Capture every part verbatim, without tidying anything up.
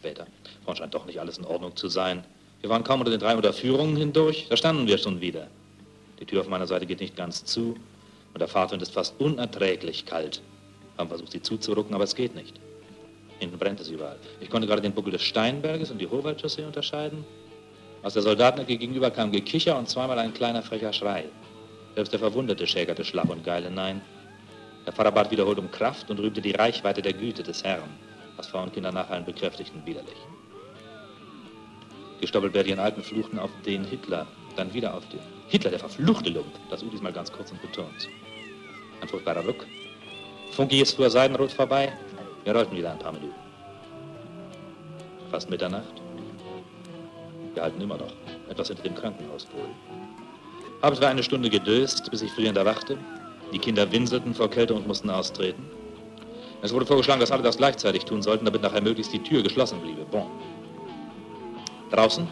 später. Vorhin scheint doch nicht alles in Ordnung zu sein. Wir waren kaum unter den drei Unterführungen hindurch, da standen wir schon wieder. Die Tür auf meiner Seite geht nicht ganz zu und der Fahrtwind ist fast unerträglich kalt. Wir haben versucht, sie zuzurucken, aber es geht nicht. Hinten brennt es überall. Ich konnte gerade den Buckel des Steinberges und die Hochwaldchaussee unterscheiden. Aus der Soldatenecke gegenüber kam Gekicher und zweimal ein kleiner frecher Schrei. Selbst der Verwundete schäkerte Schlag und Geil hinein. Der Pfarrer bat wiederholt um Kraft und rühmte die Reichweite der Güte des Herrn, was Frau und Kinder nachhallen bekräftigten widerlich. Die Stoppelbärtigen Alten fluchten auf den Hitler, dann wieder auf den Hitler, der verfluchte Lump. Das U diesmal ganz kurz und betont. Ein furchtbarer Ruck. Funkiges fuhr seidenrot vorbei. Wir rollten wieder ein paar Minuten. Fast Mitternacht. Wir halten immer noch etwas hinter dem Krankenhauspol. Haben wir eine Stunde gedöst, bis ich frierend erwachte. Die Kinder winselten vor Kälte und mussten austreten. Es wurde vorgeschlagen, dass alle das gleichzeitig tun sollten, damit nachher möglichst die Tür geschlossen bliebe. Bon. Draußen?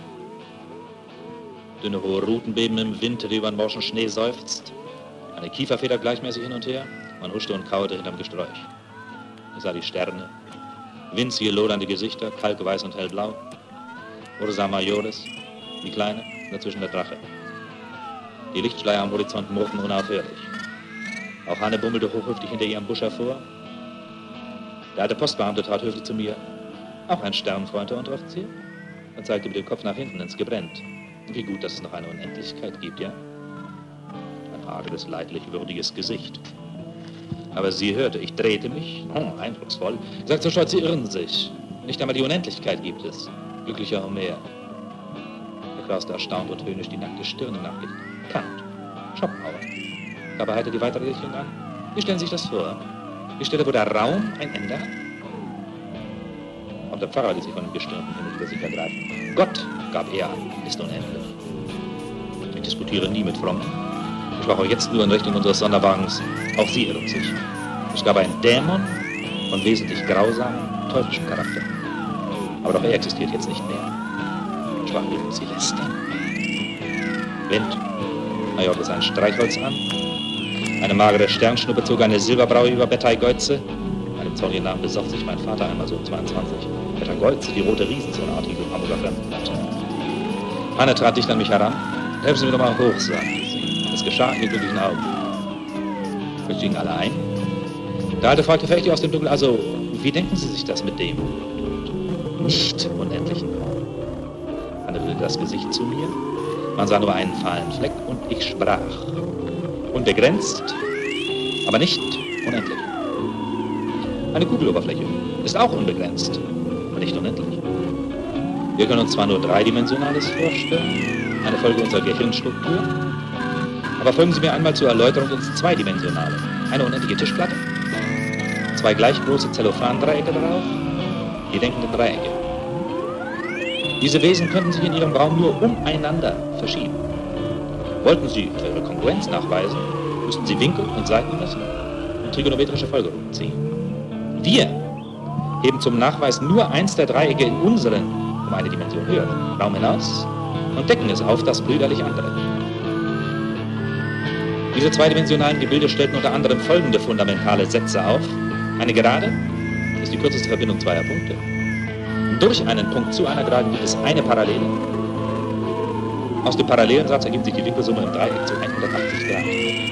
Dünne hohe Rutenbeben im Wind, der über den morschen Schnee seufzt. Eine Kieferfeder gleichmäßig hin und her. Man huschte und kauerte hinterm Gesträuch. Ich sah die Sterne, winzige, lodernde Gesichter, kalkweiß und hellblau. Ursa Majoris, die Kleine, dazwischen der Drache. Die Lichtschleier am Horizont murrten unaufhörlich. Auch Hanne bummelte hochhüftig hinter ihrem Busch hervor. Der alte Postbeamte trat höflich zu mir. Auch ein Sternfreund, der Unteroffizier? Er zeigte mit dem Kopf nach hinten ins Gebrennt. Wie gut, dass es noch eine Unendlichkeit gibt, ja? Ein hageres, leidlich würdiges Gesicht. Aber sie hörte, ich drehte mich, oh, eindrucksvoll. Ich sagte so stolz, sie irren sich. Nicht einmal die Unendlichkeit gibt es. Glücklicher Homer. Er krauste erstaunt und höhnisch die nackte Stirn im Nachlicht. Kant, Schopenhauer. Dabei heiterte die weitere Richtung an. Wie stellen Sie sich das vor? Die Stelle, wo der Raum ein Ende hat? Auch der Pfarrer ließ sich von dem gestirnten Himmel über sich ergreifen. Gott, gab er an, ist unendlich. Ich diskutiere nie mit Frommen. Ich sprach auch jetzt nur in Richtung unseres Sonderwagens. Auch sie irren sich. Es gab einen Dämon von wesentlich grausamen, teuflischen Charakter. Aber doch er existiert jetzt nicht mehr. Ich sprach übrigens, sie lästern. Wind. Er jochte ein Streichholz an. Eine magere Sternschnuppe zog eine Silberbraue über Bettei-Geuze. An dem zornigen Namen besoff sich mein Vater einmal so um zweiundzwanzig. Bettei-Geuze, die rote Riesenzonartige Hamburger Fremdenplatte. Hanne trat dicht an mich heran. Helfen Sie mir doch mal hoch, sagte sie. Es geschah in glücklichen Augen. Wir stiegen alle ein. Der Alte fragte verächtlich aus dem Dunkel, also, wie denken Sie sich das mit dem nicht unendlichen Raum? Hanne rührte das Gesicht zu mir. Man sah nur einen fahlen Fleck und ich sprach. Unbegrenzt, aber nicht unendlich. Eine Kugeloberfläche ist auch unbegrenzt, aber nicht unendlich. Wir können uns zwar nur Dreidimensionales vorstellen, eine Folge unserer Gehirnstruktur, aber folgen Sie mir einmal zur Erläuterung ins Zweidimensionale. Eine unendliche Tischplatte, zwei gleich große Zellophan-Dreiecke darauf, die denkenden Dreiecke. Diese Wesen könnten sich in ihrem Raum nur umeinander verschieben. Wollten Sie für Ihre Kongruenz nachweisen, müssten Sie Winkel und Seiten messen und trigonometrische Folgerungen ziehen. Wir heben zum Nachweis nur eins der Dreiecke in unseren, um eine Dimension höher, Raum hinaus und decken es auf das brüderlich andere. Diese zweidimensionalen Gebilde stellten unter anderem folgende fundamentale Sätze auf. Eine Gerade ist die kürzeste Verbindung zweier Punkte. Durch einen Punkt zu einer Geraden gibt es eine Parallele. Aus dem Parallelensatz ergibt sich die Winkelsumme im Dreieck zu hundertachtzig Grad.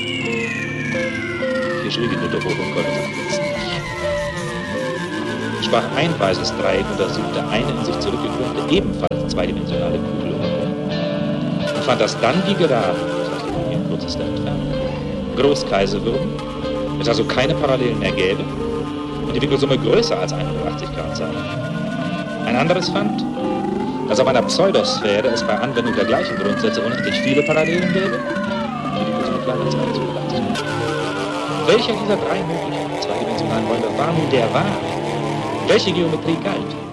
Hier schrie die Nutte hoch und konnte sagen, das nicht. Ich sprach ein weißes Dreieck und untersuchte eine in sich zurückgekrümmte, ebenfalls zweidimensionale Kugel und fand, dass dann die Geraden, das heißt in kürzester Entfernung, Großkreise würden, es also keine Parallelen mehr gäbe und die Winkelsumme größer als hundertachtzig Grad sei. Ein anderes fand, dass auf einer Pseudosphäre es bei Anwendung der gleichen Grundsätze unendlich viele Parallelen gäbe und die Winkelsumme kleiner als hundertachtzig. Welcher dieser drei möglichen zweidimensionalen Räume war nun der wahre? Welche Geometrie galt?